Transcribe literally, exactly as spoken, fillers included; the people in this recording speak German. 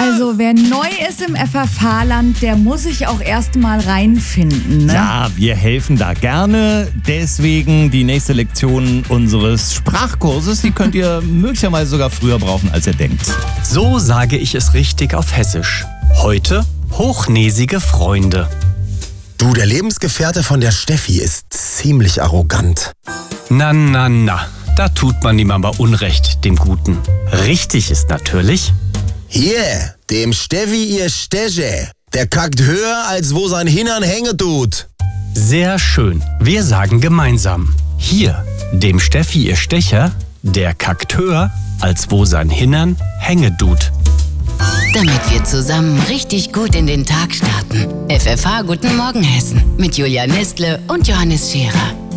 Also wer neu ist im F F H-Land, der muss sich auch erst mal reinfinden, ne? Ja, wir helfen da gerne. Deswegen die nächste Lektion unseres Sprachkurses, die könnt ihr möglicherweise sogar früher brauchen, als ihr denkt. So sage ich es richtig auf Hessisch. Heute hochnäsige Freunde. Du, der Lebensgefährte von der Steffi ist ziemlich arrogant. Na, na, na, da tut man ihm aber Unrecht, dem Guten. Richtig ist natürlich: Hier, dem Steffi ihr Steche. Der kackt höher, als wo sein Hintern hängen tut. Sehr schön. Wir sagen gemeinsam: Hier, dem Steffi ihr Stecher, der kackt höher, als wo sein Hintern hänge tut. Damit wir zusammen richtig gut in den Tag starten. F F H Guten Morgen Hessen mit Julia Nestle und Johannes Scherer.